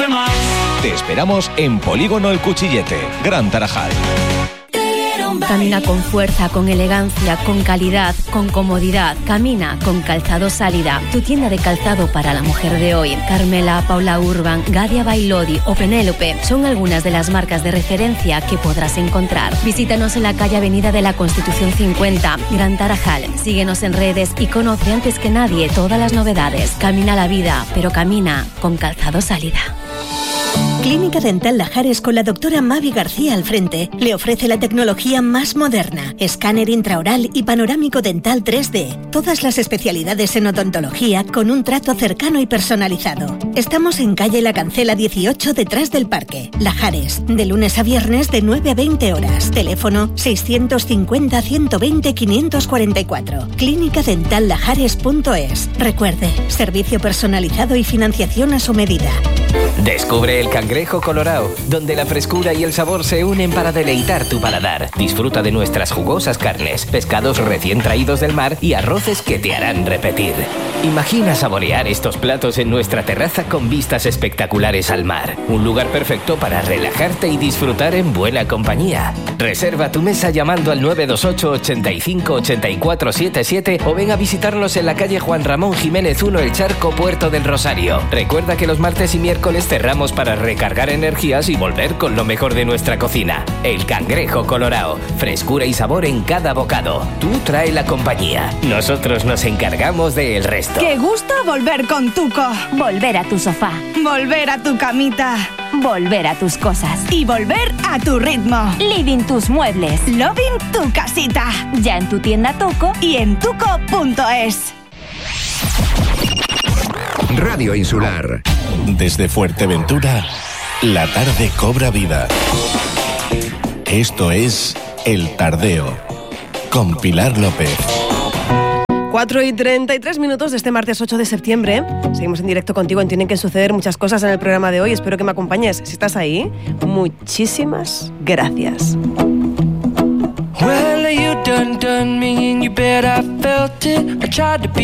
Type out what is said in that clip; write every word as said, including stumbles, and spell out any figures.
Te esperamos en Polígono El Cuchillete, Gran Tarajal. Camina con fuerza, con elegancia, con calidad, con comodidad. Camina con Calzado Sálida, tu tienda de calzado para la mujer de hoy. Carmela, Paula Urban, Gadia Bailodi o Penélope son algunas de las marcas de referencia que podrás encontrar. Visítanos en la calle Avenida de la Constitución cincuenta, Gran Tarajal. Síguenos en redes y conoce antes que nadie todas las novedades. Camina la vida, pero camina con Calzado Sálida. Clínica Dental Lajares con la doctora Mavi García al frente le ofrece la tecnología más moderna, escáner intraoral y panorámico dental tres D. Todas las especialidades en odontología con un trato cercano y personalizado. Estamos en calle La Cancela dieciocho detrás del parque. Lajares, de lunes a viernes de nueve a veinte horas. Teléfono seiscientos cincuenta, ciento veinte, quinientos cuarenta y cuatro. clínica dental lajares punto es. Recuerde, servicio personalizado y financiación a su medida. Descubre el Cangrejo Colorao, donde la frescura y el sabor se unen para deleitar tu paladar. Disfruta de nuestras jugosas carnes, pescados recién traídos del mar y arroces que te harán repetir. Imagina saborear estos platos en nuestra terraza con vistas espectaculares al mar. Un lugar perfecto para relajarte y disfrutar en buena compañía. Reserva tu mesa llamando al nueve dos ocho, ochenta y cinco, ochenta y cuatro setenta y siete o ven a visitarnos en la calle Juan Ramón Jiménez uno El Charco, Puerto del Rosario. Recuerda que los martes y miércoles cerramos para recargar energías y volver con lo mejor de nuestra cocina. El Cangrejo Colorao, frescura y sabor en cada bocado. Tú trae la compañía, nosotros nos encargamos del resto. ¡Qué gusto volver con Tuco! Volver a tu sofá. Volver a tu camita. Volver a tus cosas. Y volver a tu ritmo. Living tus muebles. Loving tu casita. Ya en tu tienda Tuco y en tuco punto es. Radio Insular. Desde Fuerteventura, la tarde cobra vida. Esto es El Tardeo, con Pilar López. cuatro y treinta y tres minutos de este martes ocho de septiembre. Seguimos en directo contigo en Tienen que suceder muchas cosas en el programa de hoy. Espero que me acompañes. Si estás ahí, muchísimas gracias. Well, you done done me and you bet I felt it. I tried to be